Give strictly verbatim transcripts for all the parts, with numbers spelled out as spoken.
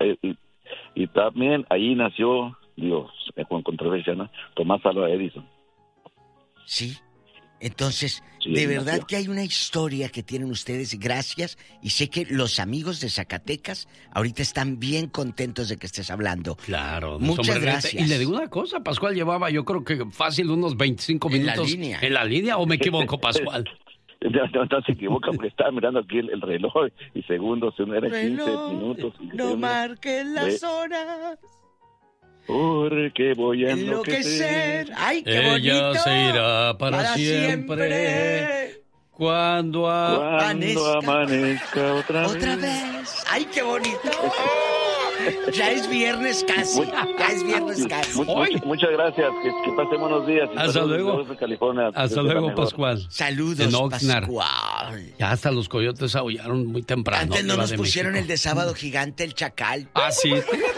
eh, y, y también ahí nació, digo, con controversia, ¿no? Tomás Alva Edison. Sí. Entonces, Sí, de verdad nació. que hay una historia que tienen ustedes, gracias, y sé que los amigos de Zacatecas ahorita están bien contentos de que estés hablando. Claro, muchas gracias. Y le digo una cosa, Pascual llevaba yo creo que fácil unos veinticinco en minutos la línea. en la línea, ¿o me equivoco, Pascual? No, no, no se equivoca porque estaba mirando aquí el, el reloj y segundos, era quince Reloj, minutos. no marquen las de... horas. Porque voy a enloquecer. Enloquecer. ¡Ay, qué Ella bonito! se irá para, Para siempre. siempre. Cuando, a... Cuando amanezca. amanezca otra, Otra vez. vez. ¡Ay, qué bonito! Ya es viernes casi. Ya es viernes casi. Much, much, muchas gracias. Que, que pasen buenos días. Y Hasta luego. De California, Hasta luego, Pascual. Saludos, en Oxnard. Pascual. Ya hasta los coyotes aullaron muy temprano. Antes no nos de pusieron México. el de Sábado Gigante, el Chacal. Ah, sí.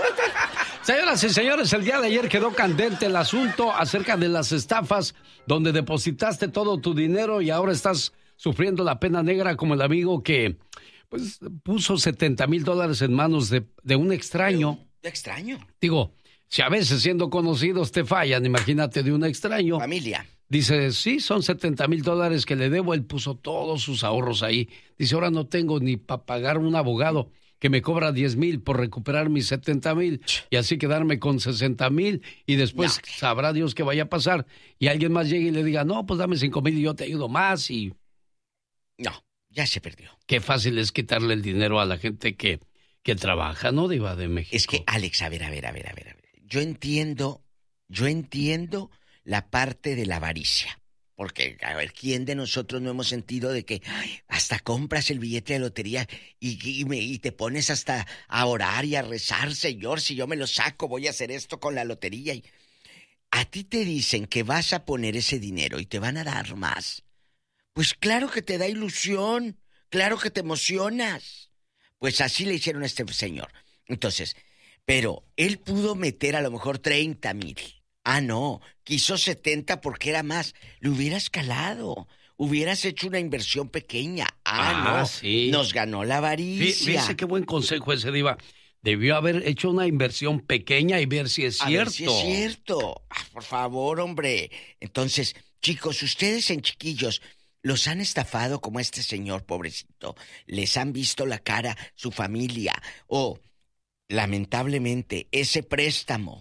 Señoras y señores, el día de ayer quedó candente el asunto acerca de las estafas donde depositaste todo tu dinero y ahora estás sufriendo la pena negra como el amigo que pues puso setenta mil dólares en manos de, de un extraño. ¿De extraño? Digo, si a veces siendo conocidos te fallan, imagínate de un extraño. Familia. Dice, sí, son setenta mil dólares que le debo. Él puso todos sus ahorros ahí. Dice, ahora no tengo ni para pagar un abogado que me cobra diez mil por recuperar mis setenta mil y así quedarme con sesenta mil y después no. Sabrá Dios qué vaya a pasar y alguien más llegue y le diga, no, pues dame cinco mil y yo te ayudo más y... No, ya se perdió. Qué fácil es quitarle el dinero a la gente que, que trabaja, ¿no, Diva de México? Es que, Alex, a ver, a ver, a ver, a ver, a ver. Yo entiendo, yo entiendo la parte de la avaricia. Porque, a ver, ¿quién de nosotros no hemos sentido de que ay, hasta compras el billete de lotería y, y, me, y te pones hasta a orar y a rezar, Señor, si yo me lo saco, voy a hacer esto con la lotería? Y a ti te dicen que vas a poner ese dinero y te van a dar más. Pues claro que te da ilusión, claro que te emocionas. Pues así le hicieron a este señor. Entonces, pero él pudo meter a lo mejor treinta mil. Ah, no, quiso setenta porque era más. Le hubieras calado, hubieras hecho una inversión pequeña. Ah, ah no, sí. Nos ganó la avaricia. Fíjese qué buen consejo ese, Diva. Debió haber hecho una inversión pequeña y ver si es a cierto. Ver si es cierto. Ah, por favor, hombre. Entonces, chicos, ustedes en chiquillos, ¿los han estafado como este señor, pobrecito? ¿Les han visto la cara su familia? O, lamentablemente, ese préstamo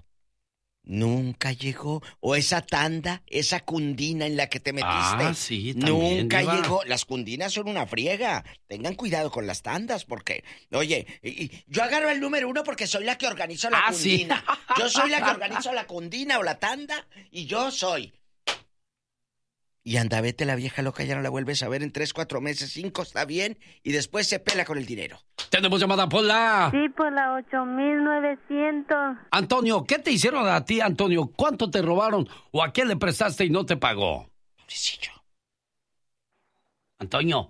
nunca llegó, o esa tanda, esa cundina en la que te metiste. Ah, sí, también, nunca Diva. llegó. Las cundinas son una friega. Tengan cuidado con las tandas, porque, oye, y, y, yo agarro el número uno porque soy la que organizo la ah, cundina. Sí. Yo soy la que organizo la cundina o la tanda, y yo soy. Y anda, vete, la vieja loca, ya no la vuelves a ver en tres, cuatro meses, cinco, está bien, y después se pela con el dinero. Tenemos llamada por la... Sí, por la ocho mil novecientos. Antonio, ¿qué te hicieron a ti, Antonio? ¿Cuánto te robaron o a quién le prestaste y no te pagó? Pobrecillo. Antonio.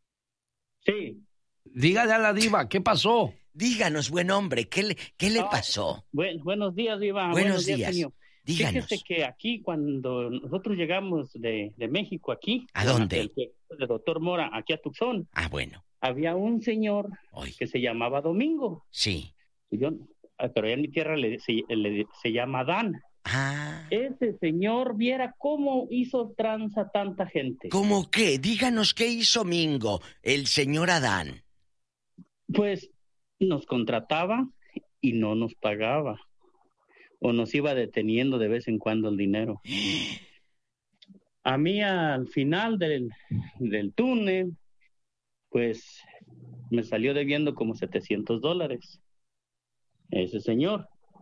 Sí. Dígale a la Diva, ¿qué pasó? Díganos, buen hombre, ¿qué le, qué le pasó? Oh, buen, buenos días, Diva. Buenos, buenos días. días, señor. Díganos. Fíjese que aquí, cuando nosotros llegamos de, de México aquí... ¿A dónde? El, el, el doctor Mora, aquí a Tucson. Ah, bueno. Había un señor Oy. que se llamaba Domingo. Sí. Y yo, pero allá en mi tierra le, se, le, se llama Dan. Ah. Ese señor, viera cómo hizo tranza tanta gente. ¿Cómo qué? Díganos qué hizo Mingo, el señor Adán. Pues nos contrataba y no nos pagaba. O nos iba deteniendo de vez en cuando el dinero. A mí al final del, del túnel, pues me salió debiendo como setecientos dólares. Ese señor.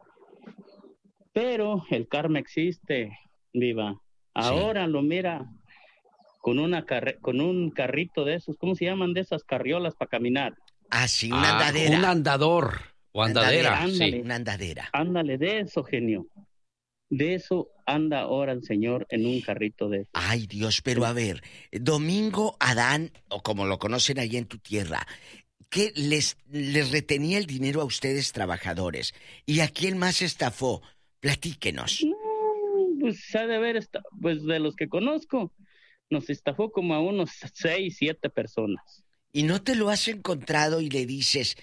Pero el karma existe, Viva. Ahora sí. Lo mira con, una carre- con un carrito de esos, ¿cómo se llaman? De esas carriolas para caminar. Ah, sí, una ah, andadera. Un andador. O andadera, andadera sí. Ándale, una andadera. Ándale, de eso, genio. De eso anda ahora el señor en un carrito de eso. Ay, Dios, pero a ver, Domingo Adán, o como lo conocen allá en tu tierra, ¿qué les, les retenía el dinero a ustedes trabajadores? ¿Y a quién más estafó? Platíquenos. No, pues ha de haber, esta- pues de los que conozco, nos estafó como a unos seis, siete personas. ¿Y no te lo has encontrado y le dices,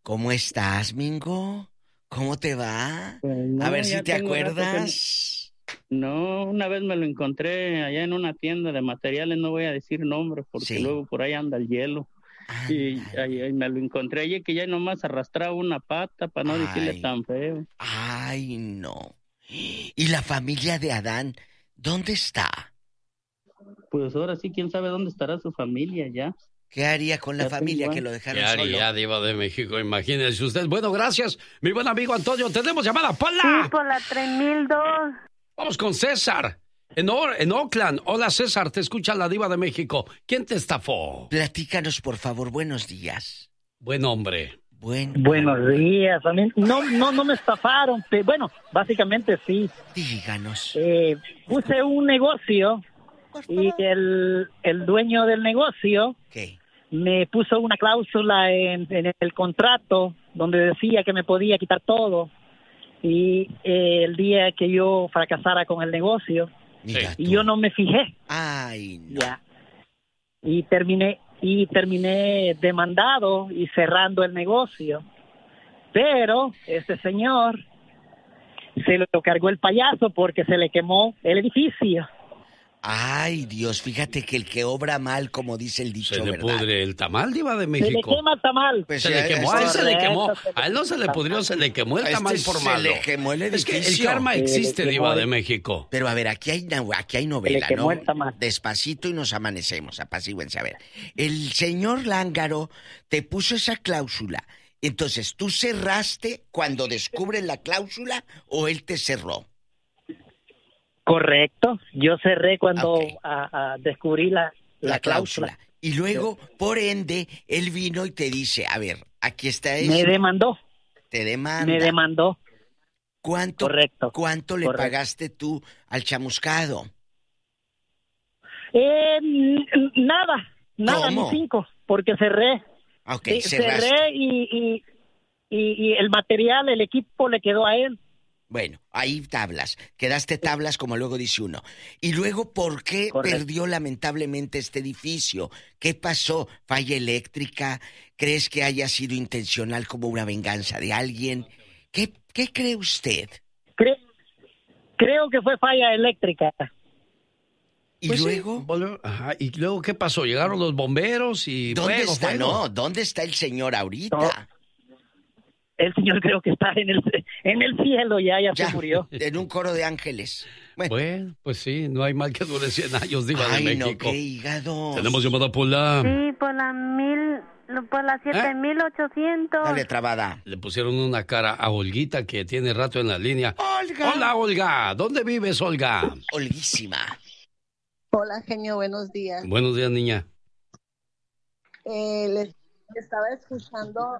¿Cómo estás, Mingo? ¿Cómo te va? Pues no, A ver si ya te tengo rato que acuerdas. No, una vez me lo encontré allá en una tienda de materiales, no voy a decir nombres porque Sí. luego por ahí anda el hielo. Y Ándale. ahí, ahí me lo encontré allí que ya nomás arrastraba una pata para no decirle Ay. tan feo. Ay, no. ¿Y la familia de Adán, dónde está? Pues ahora sí, quién sabe dónde estará su familia ya. ¿Qué haría con la Ya familia tengo que años. lo ¿Qué dejaron haría, solo? Diva de México? Imagínese usted. Bueno, gracias, mi buen amigo Antonio. Tenemos llamada, Sí, Pola. por la tres mil dos. Vamos con César. En, Or- en Oakland. Hola, César, te escucha la Diva de México. ¿Quién te estafó? Platícanos, por favor, buenos días. Buen hombre. Buen Buenos días. A mí no, no, no me estafaron. Pero, bueno, básicamente sí. Díganos. Eh, puse un negocio y el, el dueño del negocio ¿Qué? me puso una cláusula en, en el contrato donde decía que me podía quitar todo. Y eh, el día que yo fracasara con el negocio, Mira y tú. yo no me fijé. Ay, no. Ya. Y terminé y terminé demandado y cerrando el negocio. Pero este señor se lo cargó el payaso porque se le quemó el edificio. Ay, Dios, fíjate que el que obra mal, como dice el dicho, Se le ¿verdad? pudre el tamal, Diva de Se le México. quema el tamal. Pues Se ya, le quemó, a él este- se le quemó. Correcto, se le A él no se le pudrió, se le quemó el A tamal este por se malo. le quemó el Es que el edificio. karma Se le existe, quemó Diva el- de México. Pero a ver, aquí hay, na- aquí hay novela, quemó ¿no? el tamal. Despacito y nos amanecemos, apacíguense. A ver, el señor Lángaro te puso esa cláusula. Entonces, ¿tú cerraste cuando descubren la cláusula o él te cerró? Correcto. Yo cerré cuando Ok. a- a descubrí la, la, La cláusula. Y luego, por ende, él vino y te dice, a ver, aquí está Me eso. demandó. Te demanda. Me demandó. ¿Cuánto, Correcto. ¿Cuánto le Correcto. pagaste tú al chamuscado? Eh, n- nada. Nada, ¿Cómo? ni cinco. Porque cerré. Ok, Eh, cerraste. cerré y, y, y, y el material, el equipo le quedó a él. Bueno, ahí tablas. Quedaste tablas, como luego dice uno. Y luego, ¿por qué Correcto. perdió lamentablemente este edificio? ¿Qué pasó? ¿Falla eléctrica? ¿Crees que haya sido intencional como una venganza de alguien? ¿Qué, qué cree usted? Cre- creo que fue falla eléctrica. Y Pues sí, luego, volvió- ajá, ¿y luego qué pasó? Llegaron los bomberos y ¿dónde fuego, está? fuego. No, ¿dónde está el señor ahorita? No. El señor creo que está en el, en el cielo, ya, ya, Ya, se murió. en un coro de ángeles. Bueno, Bueno, pues sí, no hay mal que dure cien años, Diva ay, de no, México. qué hígado. Tenemos llamada por la... Sí, por la mil, por la siete mil ochocientos. Dale, trabada. Le pusieron una cara a Olguita que tiene rato en la línea. Olga. Hola, Olga. ¿Dónde vives, Olga? Olguísima. Hola, genio, buenos días. Buenos días, niña. Eh, les estaba escuchando.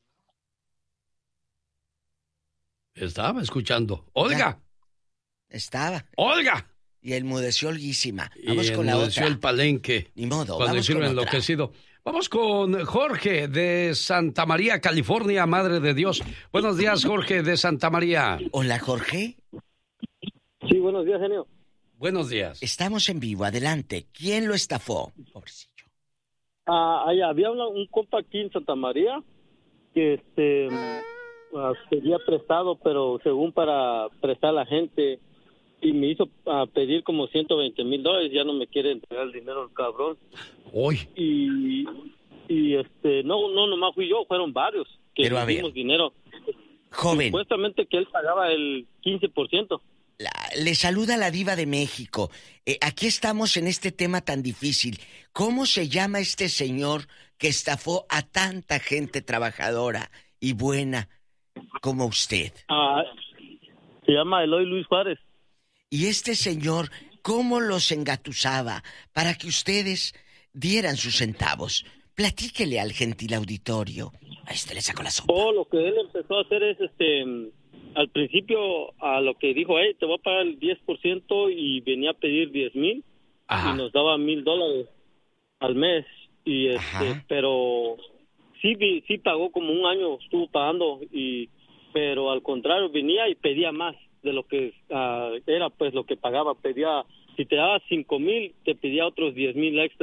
Estaba escuchando. Olga, Estaba. Olga. Y enmudeció Olguísima. Y Vamos con la enmudeció otra. el palenque. Ni modo, Cuando vamos hicieron con otra. enloquecido. Vamos con Jorge de Santa María, California, Madre de Dios. Buenos días, Jorge de Santa María. Hola, Jorge. Sí, buenos días, genio. Buenos días. Estamos en vivo, adelante. ¿Quién lo estafó? Pobrecillo. Ah, ahí había una- un compa aquí en Santa María que este ah, pedía prestado, pero según para prestar a la gente, y me hizo ah, pedir como ciento veinte mil dólares. Ya no me quiere entregar el dinero el cabrón. Hoy. Y, y este, no, no, nomás fui yo, fueron varios que Pero a ver. dimos dinero. Joven, Supuestamente que él pagaba el quince por ciento. la- le saluda la diva de México. Eh, aquí estamos en este tema tan difícil. ¿Cómo se llama este señor que estafó a tanta gente trabajadora y buena como usted? Ah, se llama Eloy Luis Juárez. Y este señor, ¿cómo los engatusaba para que ustedes dieran sus centavos? Platíquele al gentil auditorio. A este le sacó la sopa. Oh, lo que él empezó a hacer es, este, al principio, a lo que dijo, hey, te voy a pagar el diez por ciento, y venía a pedir diez mil, Ajá. y nos daba mil dólares al mes. Y este, Ajá. pero sí, vi- sí pagó como un año, estuvo pagando, y pero al contrario, venía y pedía más de lo que ah, era, pues, lo que pagaba. Pedía, si te daba cinco mil, te pedía otros diez mil extra.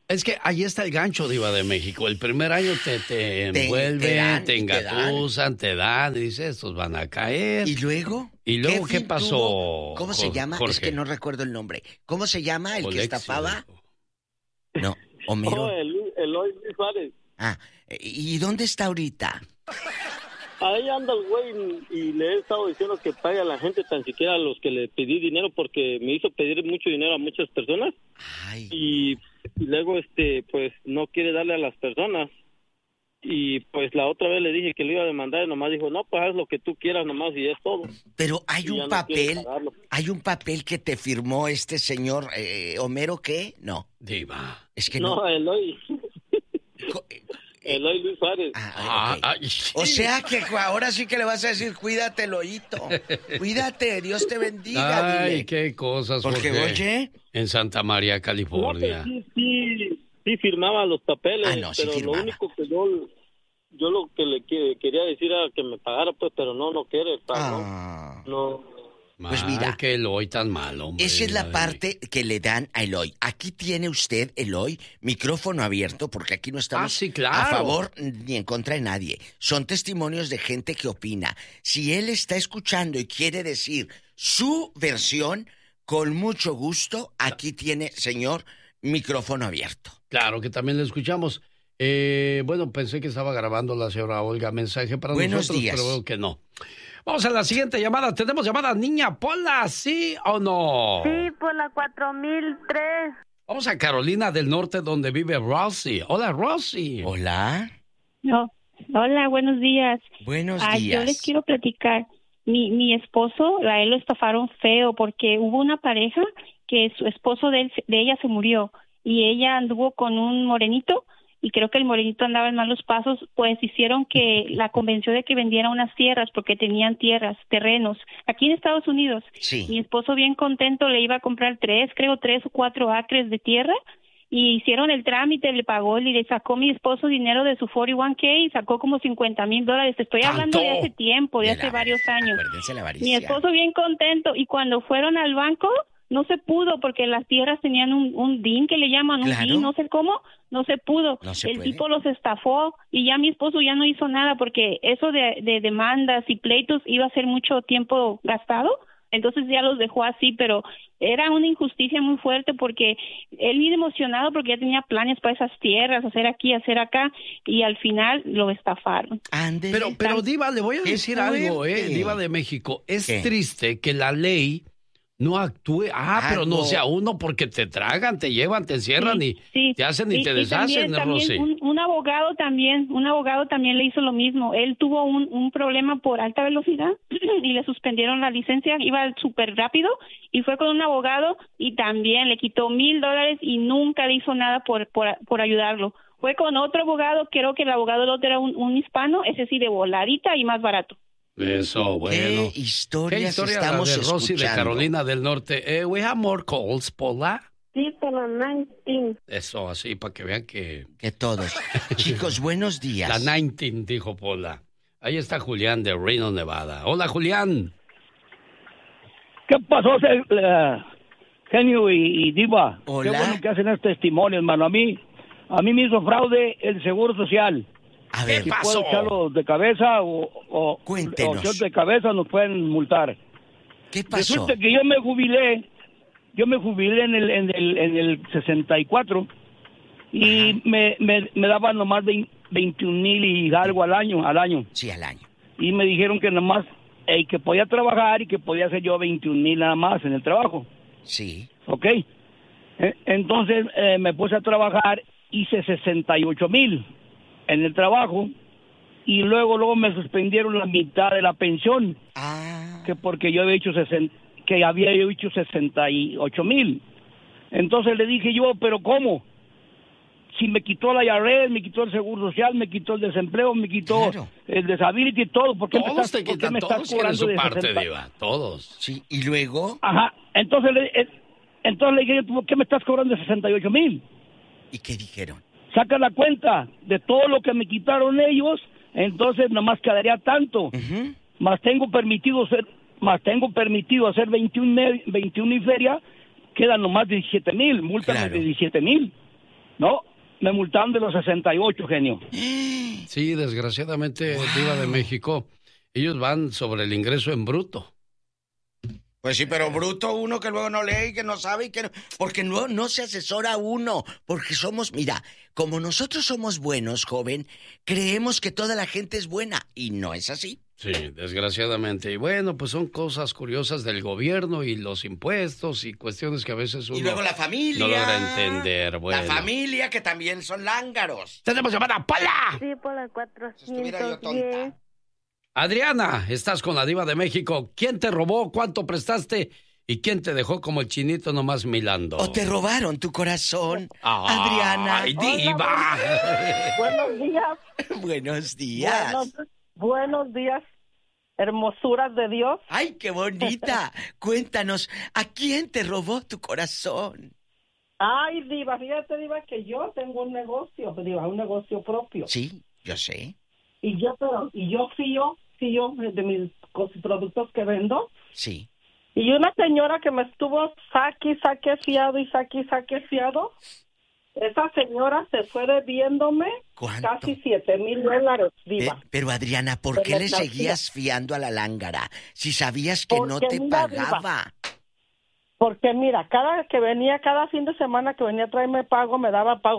Es que ahí está el gancho, Diva de México. El primer año te, te envuelven, te, te, dan, te engatusan, te dan, y dices, estos van a caer. ¿Y luego? ¿Y luego qué, qué pasó? Tuvo? ¿Cómo se llama? Jorge. Es que no recuerdo el nombre. ¿Cómo se llama el Olexio. Que estafaba? No, Homero. Oh, el, Eloy Luis Suárez. Ah, ¿y dónde está ahorita? Ahí anda el güey y le he estado diciendo que pague a la gente, tan siquiera a los que le pedí dinero, porque me hizo pedir mucho dinero a muchas personas. Ay. Y, y luego, este, pues, no quiere darle a las personas. Y, pues, la otra vez le dije que le iba a demandar y nomás dijo, no, pues, haz lo que tú quieras nomás y es todo. Pero hay un papel, no hay un papel que te firmó este señor, eh, Homero, ¿qué? No. Diva. Es que no. No, Eloy. Eloy Luis Suárez. Ah, okay. O sea que ahora sí que le vas a decir, cuídate, Eloíto. Cuídate, Dios te bendiga. Ay, dile. Qué cosas, porque Jorge. Oye. En Santa María, California. No, sí, sí, sí firmaba los papeles, ah, no, sí pero firmaba. Lo único que yo, yo lo que le que, quería decir era que me pagara, pues, pero no, no quiere. Ah. No. no. Pues mira, que Eloy tan malo, hombre. Esa es la parte que le dan a Eloy. Aquí tiene usted, Eloy, micrófono abierto, porque aquí no estamos ah, sí, claro. a favor ni en contra de nadie. Son testimonios de gente que opina. Si él está escuchando y quiere decir su versión, con mucho gusto, aquí tiene, señor, micrófono abierto. Claro, que también le escuchamos. Eh, bueno, pensé que estaba grabando la señora Olga mensaje para Buenos nosotros, días. pero veo que no. Vamos a la siguiente llamada. ¿Tenemos llamada, niña Pola? ¿Sí o no? Sí, por la cuatro mil tres. Vamos a Carolina del Norte, donde vive Rosy. Hola, Rosy. Hola. No. Hola, buenos días. Buenos ah, días. Yo les quiero platicar. Mi, mi esposo, a él lo estafaron feo porque hubo una pareja que su esposo de, él, de ella se murió y ella anduvo con un morenito y creo que el morenito andaba en malos pasos, pues hicieron que la convenció de que vendiera unas tierras porque tenían tierras, terrenos, aquí en Estados Unidos. Sí. Mi esposo bien contento le iba a comprar tres, creo tres o cuatro acres de tierra y hicieron el trámite, le pagó y le sacó mi esposo dinero de su cuarenta y uno K y sacó como cincuenta mil dólares. Te estoy ¿Tanto? hablando de hace tiempo, de, de hace la, varios años. La avaricia. Mi esposo bien contento y cuando fueron al banco no se pudo porque las tierras tenían un, un D I N que le llaman, un claro. D I N, no sé cómo, no se pudo. No se el puede. tipo los estafó y ya mi esposo ya no hizo nada porque eso de, de demandas y pleitos iba a ser mucho tiempo gastado. Entonces ya los dejó así, pero era una injusticia muy fuerte porque él viene emocionado porque ya tenía planes para esas tierras, hacer aquí, hacer acá, y al final lo estafaron. Ándele. Pero, pero Diva, le voy a decir algo, eh, Diva de México. Es ¿Qué? triste que la ley no actúe. Ah, Ah, pero no, no. sea uno porque te tragan, te llevan, te encierran Sí, y sí. te hacen y, Y- te y deshacen, también, Rosy. también un, un abogado también, un abogado también le hizo lo mismo. Él tuvo un, un problema por alta velocidad y le suspendieron la licencia, iba súper rápido y fue con un abogado y también le quitó mil dólares y nunca le hizo nada por, por, por ayudarlo. Fue con otro abogado, creo que el abogado del otro era un, un hispano, ese sí de voladita y más barato. Eso, bueno. ¿Qué historias ¿Qué historia estamos la de Rosy de escuchando? Carolina del Norte? Eh, we have more calls, Paula. Sí, por la diecinueve. Eso, así, para que vean que... Que todos. Chicos, buenos días. La diecinueve, dijo Paula. Ahí está Julián de Reno, Nevada. Hola, Julián. ¿Qué pasó, eh, Genio y, y Diva? Hola. Qué bueno que hacen este testimonio, hermano. A mí, a mí me hizo fraude el Seguro Social. A ver, Si puedo echarlo de cabeza o, o, Cuéntenos. o echar de cabeza nos pueden multar. ¿qué pasó? Resulta que yo me jubilé, yo me jubilé en el en el, en el sesenta y cuatro y me, me, me daban nomás veintiún mil y algo al año, al año. Sí, al año. Y me dijeron que nomás, eh, que podía trabajar y que podía hacer yo veintiún mil nada más en el trabajo. Sí. ¿Ok? Eh, entonces eh, me puse a trabajar, hice sesenta y ocho mil en el trabajo y luego luego me suspendieron la mitad de la pensión, Ah. que porque yo había hecho sesenta, que había hecho sesenta y ocho mil. Entonces le dije yo, pero ¿cómo? Si me quitó la I R S, me quitó el Seguro Social, me quitó el desempleo, me quitó Claro. el disability, todo, ¿por qué me Todos estás, te por qué quitan, me estás todos quieren cobrando su de parte, sesenta? Diva. Todos. Sí, y luego, Ajá, entonces le, eh, entonces le dije, ¿por qué me estás cobrando sesenta y ocho mil? ¿y qué dijeron? Saca la cuenta de todo lo que me quitaron ellos, entonces nomás quedaría tanto. Ujú. Más tengo permitido ser, más tengo permitido hacer veintiún, me- veintiún y feria, quedan nomás diecisiete mil, multas Claro. de diecisiete mil. No, me multaron de los sesenta y ocho, genio. Sí, desgraciadamente, wow. Diva de México, ellos van sobre el ingreso en bruto. Pues sí, pero bruto uno que luego no lee y que no sabe y que no... Porque no, no se asesora uno, porque somos... Mira, como nosotros somos buenos, joven, creemos que toda la gente es buena, y no es así. Sí, desgraciadamente. Y bueno, pues son cosas curiosas del gobierno y los impuestos y cuestiones que a veces uno... Y luego la familia. No logra entender, bueno. La familia, que también son lángaros. ¡Tenemos llamada, Pola! Sí, por la cuatrocientos diez. Estuviera yo tonta. Adriana, estás con la Diva de México. ¿Quién te robó? ¿Cuánto prestaste? ¿Y quién te dejó como el chinito nomás milando? ¿O te robaron tu corazón, ¡Ay, Adriana? ¡Ay, Diva! Buenos días. Buenos días. Buenos, buenos días, hermosuras de Dios. ¡Ay, qué bonita! Cuéntanos, ¿a quién te robó tu corazón? Ay, Diva, fíjate, Diva, que yo tengo un negocio, Diva, un negocio propio. Sí, yo sé. Y yo, pero, y yo fío, fío de mis productos que vendo. Sí. Y una señora que me estuvo saque, saque fiado y saque, saque fiado, esa señora se fue debiéndome ¿Cuánto? Casi siete mil dólares, Diva. Pe- pero Adriana, ¿por qué le seguías fiando a la lángara si sabías que Porque no te mira, pagaba? Diva, porque mira, cada vez que venía, cada fin de semana que venía a traerme pago, me daba pago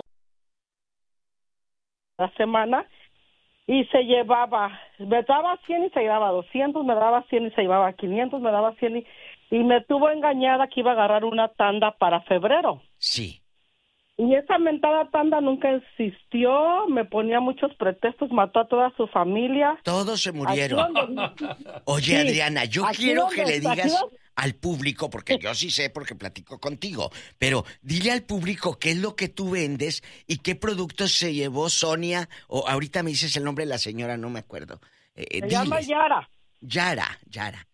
la semana. Y se llevaba, me daba cien y se llevaba doscientos, me daba cien y se llevaba quinientos, me daba cien y, y me tuvo engañada que iba a agarrar una tanda para febrero. Sí. Y esa mentada tanda nunca existió, me ponía muchos pretextos, mató a toda su familia. Todos se murieron. Donde... Oye, sí, Adriana, yo quiero donde, que le digas donde... al público, porque yo sí sé porque platico contigo, pero dile al público qué es lo que tú vendes y qué productos se llevó Sonia, o ahorita me dices el nombre de la señora, no me acuerdo. Eh, se diles. llama Yara. Yara, Yara.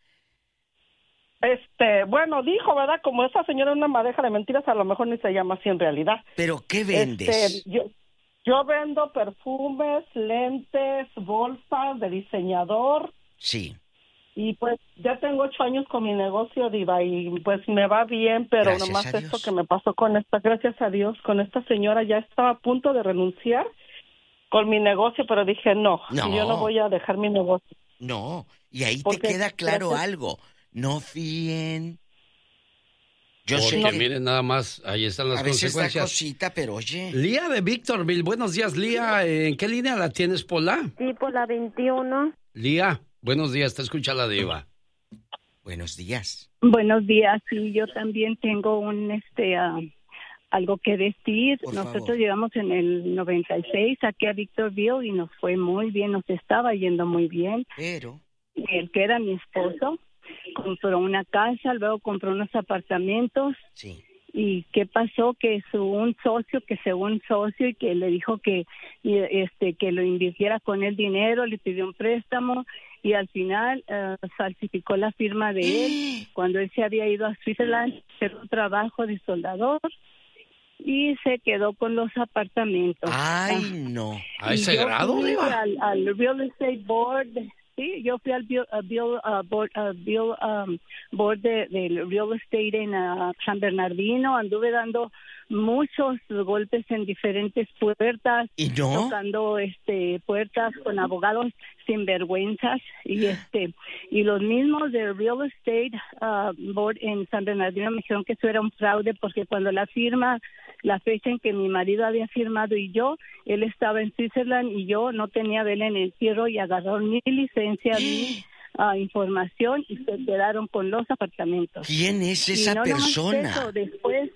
Este, bueno, dijo, ¿verdad? Como esa señora es una madeja de mentiras, a lo mejor ni se llama así en realidad. ¿Pero qué vendes? Este, yo, yo vendo perfumes, lentes, bolsas de diseñador. Sí. Y pues ya tengo ocho años con mi negocio, Diva, y pues me va bien, pero Gracias nomás a esto Dios. que me pasó con esta, gracias a Dios, con esta señora ya estaba a punto de renunciar con mi negocio, pero dije no, No. yo no voy a dejar mi negocio. No, y ahí Porque, te queda claro gracias. algo. No fíen. Yo Porque sé que miren nada más, ahí están las a veces da consecuencias. cosita, pero oye. Lía de Victorville, buenos días, Lía. ¿En qué línea la tienes, Pola? Sí, por la veintiuno. Lía, buenos días, te escucha la Diva. Buenos días. Buenos días, sí, yo también tengo un, este, uh, algo que decir. Por Nosotros favor. llegamos en el noventa y seis aquí a Victorville y nos fue muy bien, nos estaba yendo muy bien. Pero. El que era mi esposo compró una casa, luego compró unos apartamentos. Sí. ¿Y qué pasó? Que su un socio, que según socio, y que le dijo que y, este que lo invirtiera con el dinero, le pidió un préstamo y al final uh, falsificó la firma de él cuando él se había ido a Switzerland, hacer un trabajo de soldador y se quedó con los apartamentos. Ay, Ah, no. ¿A y ese yo grado, fui Diva? al, al Real Estate Board. Sí, yo fui al bill, uh, bill, uh, board, uh, bill um, board de, del real estate en uh, San Bernardino. Anduve dando muchos golpes en diferentes puertas, ¿Y no? tocando este puertas con abogados sin vergüenzas y este y los mismos del real estate uh, board en San Bernardino me dijeron que eso era un fraude porque cuando la firma la fecha en que mi marido había firmado y yo, él estaba en Switzerland y yo no tenía vela en el cielo y agarraron mi licencia, mi uh, información y se quedaron con los apartamentos. ¿Quién es Y esa no nomás persona? eso, después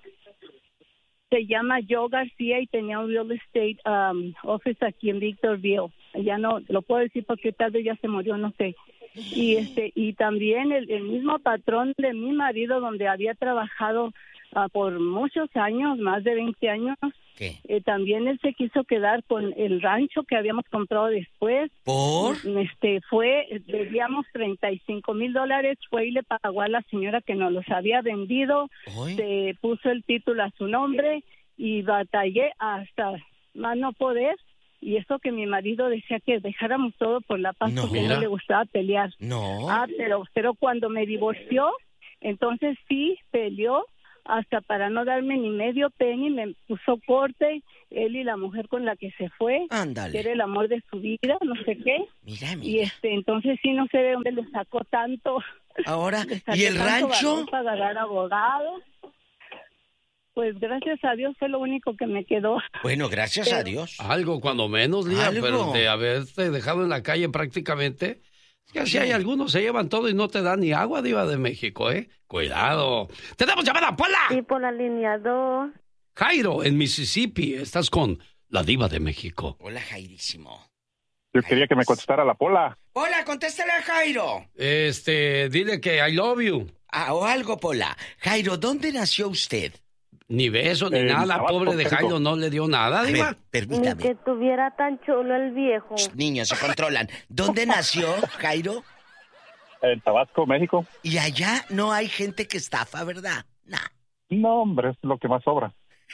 se llama Joe García y tenía un real estate um, office aquí en Victorville. Ya no lo puedo decir porque tal vez ya se murió, no sé. Y este y también el, el mismo patrón de mi marido donde había trabajado uh, por muchos años, más de veinte años. ¿Qué? Eh, también él se quiso quedar con el rancho que habíamos comprado después. ¿Por? Este fue, debíamos treinta y cinco mil dólares, fue y le pagó a la señora que nos los había vendido, ¿Ay? se puso el título a su nombre y batallé hasta más no poder. Y eso que mi marido decía que dejáramos todo por la paz No. porque Mira. no le gustaba pelear. No. Ah, pero, pero cuando me divorció, entonces sí peleó hasta para no darme ni medio penny, me puso corte, él y la mujer con la que se fue, Ándale. que era el amor de su vida, no sé qué. Mira, mira. Y este, entonces sí, no sé de dónde le sacó tanto. Ahora, le sacó ¿y el tanto rancho? valor para agarrar abogados. Pues gracias a Dios fue lo único que me quedó. Bueno, gracias Pero, a Dios. Algo, cuando menos, Lía, ¿Algo? pero de haberte dejado en la calle prácticamente. Es que así hay algunos, se llevan todo y no te dan ni agua, Diva de México, ¿eh? Cuidado. ¡Tenemos llamada, Pola! Sí, por la línea dos. Jairo, en Mississippi, estás con la Diva de México. Hola, Jairísimo. Yo quería que me contestara la Pola. Hola, contéstale a Jairo. Este, dile que I love you. Ah, o algo, Pola. Jairo, ¿dónde nació usted? Ni beso, ni Eh, nada, Tabasco, pobre de México. Jairo, no le dio nada, A Diva. ver, Ni permítame. que tuviera tan chulo el viejo. Niños, se controlan. ¿Dónde nació Jairo? En Tabasco, México. Y allá no hay gente que estafa, ¿verdad? Nah. No, hombre, es lo que más sobra.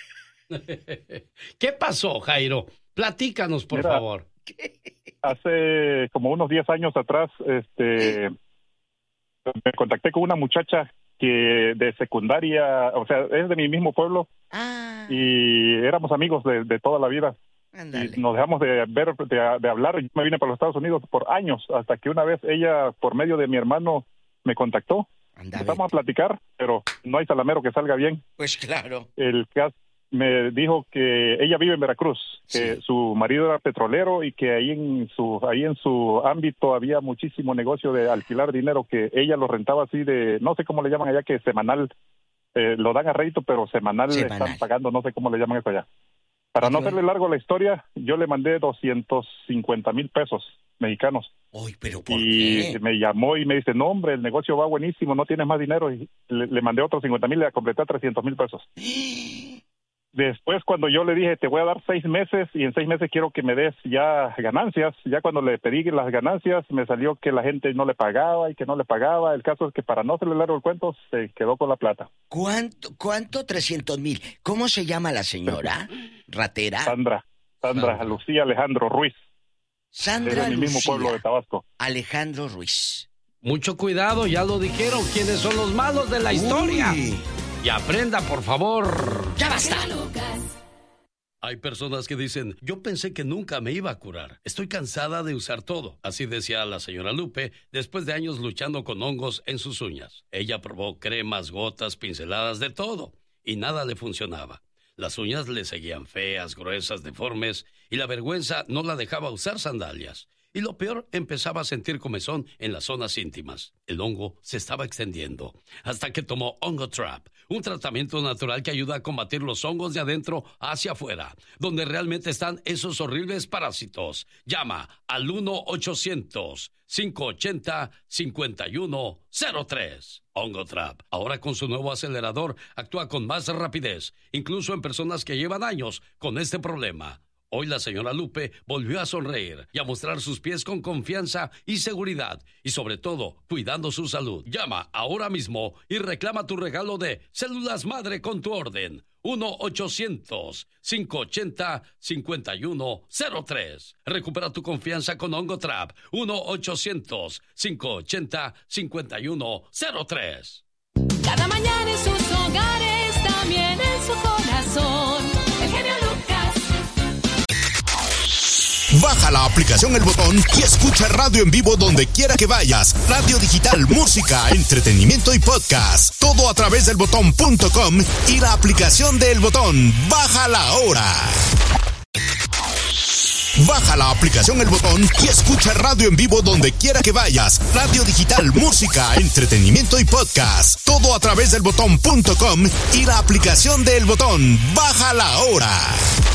¿Qué pasó, Jairo? Platícanos, por Mira, favor. Hace como unos diez años atrás, este, me contacté con una muchacha que de secundaria, o sea, es de mi mismo pueblo, Ah, y éramos amigos de, de toda la vida. ándale. Y nos dejamos de ver, de, de hablar. Yo me vine para los Estados Unidos por años, hasta que una vez ella, por medio de mi hermano, me contactó. Anda, Empezamos vete. a platicar, pero no hay salamero que salga bien. Pues claro. El caso me dijo que ella vive en Veracruz, que Sí. su marido era petrolero y que ahí en su ahí en su ámbito había muchísimo negocio de alquilar dinero, que ella lo rentaba así de, no sé cómo le llaman allá, que semanal, eh, lo dan a rédito, pero semanal, le Semanal. están pagando, no sé cómo le llaman eso allá. Para no Ok. hacerle largo la historia, yo le mandé doscientos cincuenta mil pesos mexicanos. Uy, pero ¿por Y qué? me llamó y me dice, no hombre, el negocio va buenísimo, no tienes más dinero. Y le, le mandé otros cincuenta mil, le completé a trescientos mil pesos. Después, cuando yo le dije, te voy a dar seis meses y en seis meses quiero que me des ya ganancias, ya cuando le pedí las ganancias, me salió que la gente no le pagaba y que no le pagaba. El caso es que para no hacerle largo el cuento, se quedó con la plata. ¿Cuánto? ¿Cuánto? trescientos mil. ¿Cómo se llama la señora? ¿Ratera? Sandra, Sandra, Sandra. Lucía Alejandro Ruiz, es Sandra de mi mismo Lucía pueblo de Tabasco. Alejandro Ruiz. Mucho cuidado, ya lo dijeron, quiénes son los malos de la historia. Uy. Y aprenda, por favor. ¡Ya basta! Hay personas que dicen, yo pensé que nunca me iba a curar. Estoy cansada de usar todo. Así decía la señora Lupe, después de años luchando con hongos en sus uñas. Ella probó cremas, gotas, pinceladas, de todo. Y nada le funcionaba. Las uñas le seguían feas, gruesas, deformes. Y la vergüenza no la dejaba usar sandalias. Y lo peor, empezaba a sentir comezón en las zonas íntimas. El hongo se estaba extendiendo. Hasta que tomó Hongo Trap, un tratamiento natural que ayuda a combatir los hongos de adentro hacia afuera, donde realmente están esos horribles parásitos. Llama al uno ochocientos, cinco ochenta, cincuenta y uno cero tres. Hongo Trap, ahora con su nuevo acelerador, actúa con más rapidez, incluso en personas que llevan años con este problema. Hoy la señora Lupe volvió a sonreír y a mostrar sus pies con confianza y seguridad, y sobre todo, cuidando su salud. Llama ahora mismo y reclama tu regalo de Células Madre con tu orden. uno ochocientos, cinco ochenta, cincuenta y uno cero tres. Recupera tu confianza con Hongo Trap. uno ochocientos, cinco ochenta, cincuenta y uno cero tres. Cada mañana en sus hogares, también en su corazón. El genio Lucas. Baja la aplicación El Botón y escucha radio en vivo donde quiera que vayas. Radio digital, música, entretenimiento y podcast. Todo a través del botón punto com y la aplicación de El Botón. Bájala ahora. Baja la aplicación El Botón y escucha radio en vivo donde quiera que vayas. Radio digital, música, entretenimiento y podcast. Todo a través del botón punto com y la aplicación de El Botón. Bájala ahora.